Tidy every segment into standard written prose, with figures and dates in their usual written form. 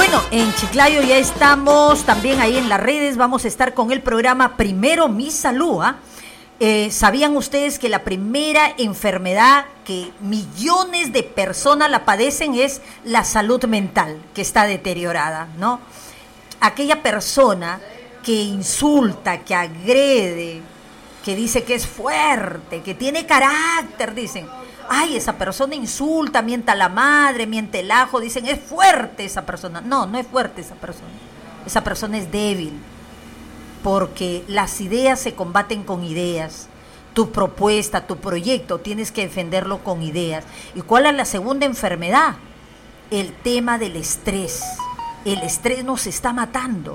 Bueno, en Chiclayo ya estamos también ahí en las redes, vamos a estar con el programa Primero Mi Salud. ¿Sabían ustedes que la primera enfermedad que millones de personas la padecen es la salud mental, que está deteriorada, ¿no? Aquella persona que insulta, que agrede, que dice que es fuerte, que tiene carácter, dicen, ay, esa persona insulta, miente a la madre, miente el ajo, dicen, es fuerte esa persona. No, no es fuerte esa persona es débil, porque las ideas se combaten con ideas. Tu propuesta, tu proyecto, tienes que defenderlo con ideas. ¿Y cuál es la segunda enfermedad? El tema del estrés. El estrés nos está matando.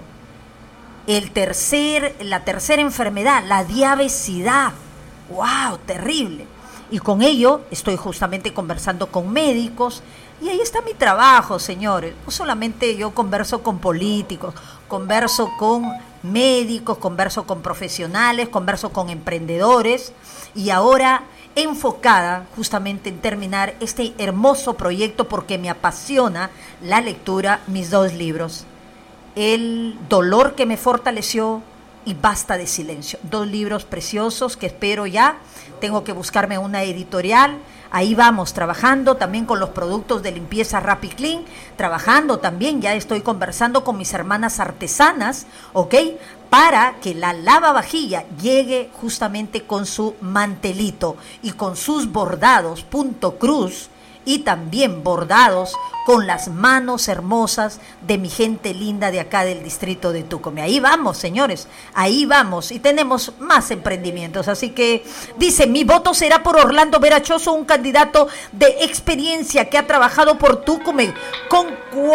La tercera enfermedad, la diabetes. ¡Wow! Terrible. Y con ello estoy justamente conversando con médicos y ahí está mi trabajo, señores. No solamente yo converso con políticos, converso con médicos, converso con profesionales, converso con emprendedores y ahora enfocada justamente en terminar este hermoso proyecto porque me apasiona la lectura, mis 2 libros. El dolor que me fortaleció y Basta de silencio. 2 libros preciosos que espero ya. Tengo que buscarme una editorial. Ahí vamos trabajando también con los productos de limpieza RapiClean. Trabajando también, ya estoy conversando con mis hermanas artesanas, ¿ok? Para que la lavavajilla llegue justamente con su mantelito y con sus bordados punto cruz y también bordados con las manos hermosas de mi gente linda de acá del distrito de Tucumán. Ahí vamos, señores, ahí vamos y tenemos más emprendimientos. Así que dice, mi voto será por Orlando Verachoso, un candidato de experiencia que ha trabajado por Tucumán con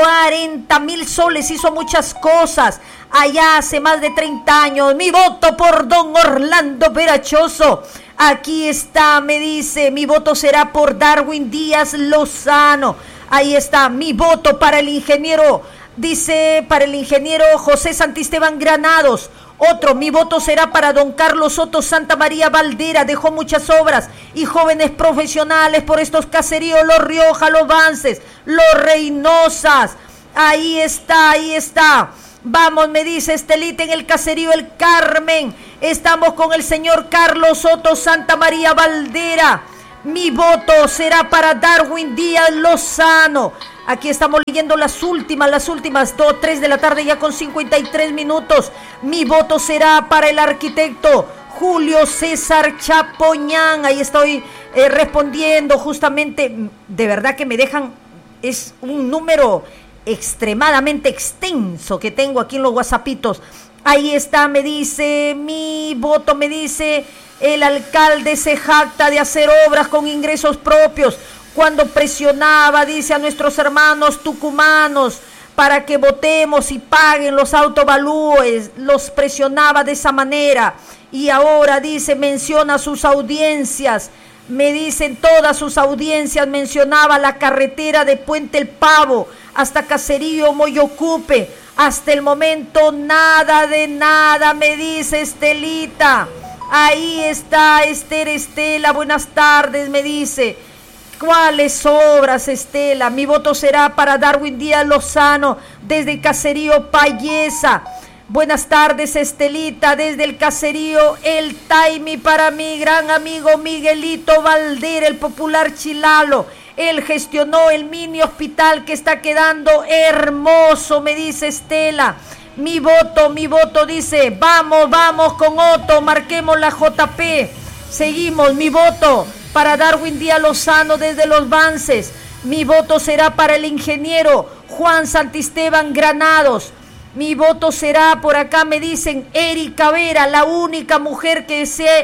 40,000 soles, hizo muchas cosas allá hace más de 30 años. Mi voto por don Orlando Verachoso. Aquí está, me dice, mi voto será por Darwin Díaz Lozano. Ahí está, mi voto para el ingeniero, dice, para el ingeniero José Santisteban Granados. Otro, mi voto será para don Carlos Soto Santa María Valdera, dejó muchas obras y jóvenes profesionales por estos caseríos, Los Rioja, Los Vances, Los Reynosas. Ahí está, ahí está. Vamos, me dice Estelita, en el caserío El Carmen. Estamos con el señor Carlos Soto Santa María Valdera. Mi voto será para Darwin Díaz Lozano. Aquí estamos leyendo las últimas, 3 de la tarde ya con 53 minutos. Mi voto será para el arquitecto Julio César Chapoñán. Ahí estoy respondiendo justamente. De verdad que me dejan, es un número extremadamente extenso que tengo aquí en los whatsappitos. Ahí está, me dice, mi voto, me dice, el alcalde se jacta de hacer obras con ingresos propios cuando presionaba, dice, a nuestros hermanos tucumanos para que votemos y paguen los autovalúes, los presionaba de esa manera y ahora, dice, menciona sus audiencias. Me dicen todas sus audiencias, mencionaba la carretera de Puente El Pavo hasta Caserío Moyocupe. Hasta el momento nada de nada, me dice Estelita. Ahí está Estela, buenas tardes, me dice. ¿Cuáles obras, Estela? Mi voto será para Darwin Díaz Lozano desde el Caserío Payesa. Buenas tardes, Estelita, desde el caserío El Taimi para mi gran amigo Miguelito Valdera, el popular Chilalo. Él gestionó el mini hospital que está quedando hermoso, me dice Estela. Mi voto, dice, vamos con Otto, marquemos la JP. Seguimos, mi voto para Darwin Díaz Lozano desde Los Vances. Mi voto será para el ingeniero Juan Santisteban Granados. Mi voto será, por acá me dicen, Erika Vera, la única mujer que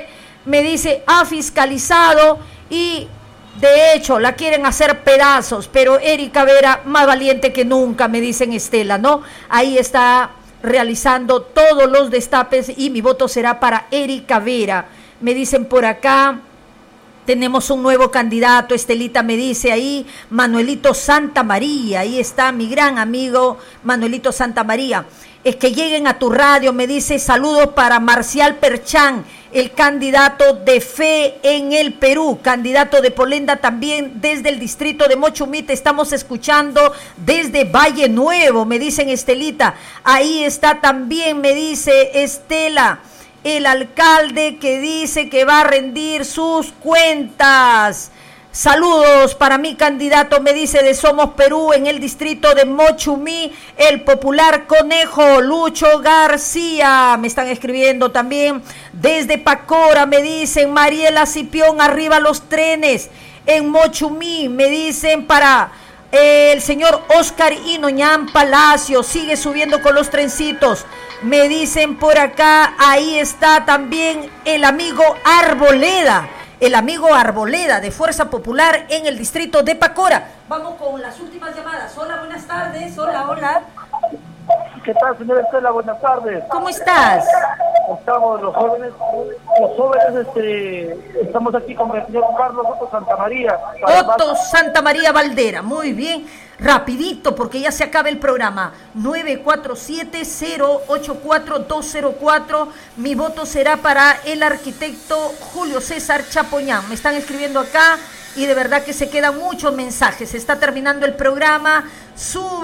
me dice, ha fiscalizado y de hecho la quieren hacer pedazos, pero Erika Vera más valiente que nunca, me dicen Estela, ¿no? Ahí está realizando todos los destapes y mi voto será para Erika Vera. Me dicen por acá, tenemos un nuevo candidato, Estelita me dice ahí, Manuelito Santa María, ahí está mi gran amigo Manuelito Santa María. Es que lleguen a tu radio, me dice, saludos para Marcial Perchán, el candidato de Fe en el Perú, candidato de Polenda también desde el distrito de Mochumí. Te estamos escuchando desde Valle Nuevo, me dicen Estelita. Ahí está también, me dice Estela, el alcalde que dice que va a rendir sus cuentas. Saludos para mi candidato, me dice, de Somos Perú en el distrito de Mochumí, el popular Conejo, Lucho García. Me están escribiendo también desde Pacora, me dicen, Mariela Cipión, arriba los trenes. En Mochumí, me dicen, para el señor Oscar Inoñán Palacio, sigue subiendo con los trencitos. Me dicen por acá, ahí está también el amigo Arboleda. El amigo Arboleda de Fuerza Popular en el distrito de Pacora. Vamos con las últimas llamadas. Hola, buenas tardes. Hola, hola. ¿Qué tal, señora Estela? Buenas tardes. ¿Cómo estás? Estamos los jóvenes, estamos aquí con el señor Carlos Otto Santamaría. Otto Santamaría Valdera, muy bien. Rapidito, porque ya se acaba el programa. 947-084-204. Mi voto será para el arquitecto Julio César Chapoñán. Me están escribiendo acá y de verdad que se quedan muchos mensajes. Se está terminando el programa. Suba